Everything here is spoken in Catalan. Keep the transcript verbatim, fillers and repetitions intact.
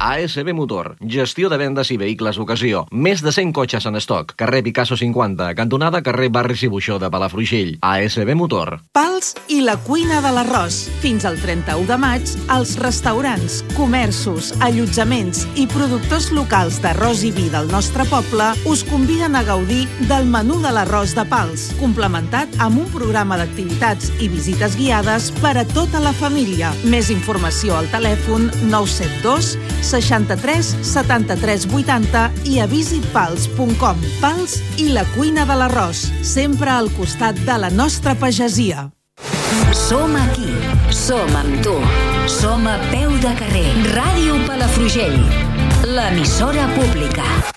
A S B Motor, gestió de vendes i vehicles d'ocasió. Més de cent cotxes en estoc. Carrer Picasso cinquanta, cantonada carrer Barris i Buixó de Palafrugell. A S B Motor. Pals i la cuina de l'arròs. Fins al trenta-u de maig, els restaurants, comerços, allotjaments i productors locals d'arròs i vi del nostre poble us conviden a gaudir del menú de l'arròs de Pals, complementat amb un programa d'activitats i visites guiades per a tota la família. Més informació al telèfon nou set dos seixanta-tres setanta-tres vuitanta i a visit pals punt com. Pals i la cuina de l'arròs, sempre al costat de la nostra pagesia. Som aquí, som amb tu, som a peu de carrer. Ràdio Palafrugell, l'emissora pública.